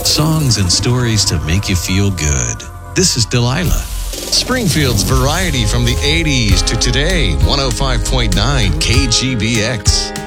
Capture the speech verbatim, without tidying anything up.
Songs and stories to make you feel good. This is Delilah. Springfield's variety from the eighties to today. one oh five point nine K G B X.